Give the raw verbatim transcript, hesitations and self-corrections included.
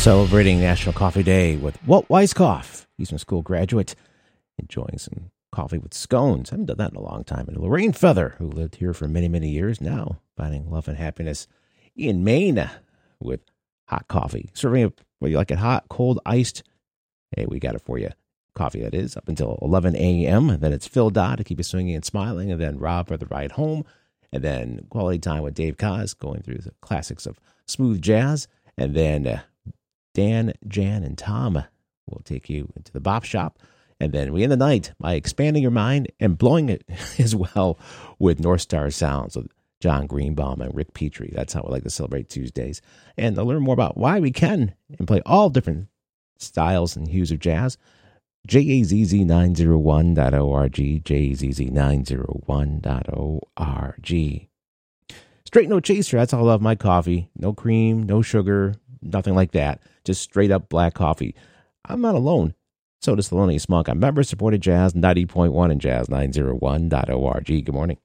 Celebrating National Coffee Day with Walt Weiskopf, Eastman School graduate, enjoying some coffee with scones. I haven't done that in a long time. And Lorraine Feather, who lived here for many, many years now, finding love and happiness in Maine with hot coffee. Serving it, well, you like it hot, cold, iced? Hey, we got it for you. Coffee, that is, up until eleven a.m. And then it's Phil Dodd to keep you swinging and smiling. And then Rob for the ride home. And then quality time with Dave Koz, going through the classics of smooth jazz. And then uh, Dan, Jan, and Tom will take you into the bop shop. And then we end the night by expanding your mind and blowing it as well with North Star Sounds with John Greenbaum and Rick Petrie. That's how we like to celebrate Tuesdays. And to learn more about why we can and play all different styles and hues of jazz, J A Z Z nine oh one dot org, J A Z Z nine oh one dot org. Straight no chaser, that's all I love my coffee. No cream, no sugar, nothing like that. Just straight up black coffee. I'm not alone. So does Thelonious Monk. I'm member supported Jazz ninety point one and Jazz nine oh one dot org. Good morning.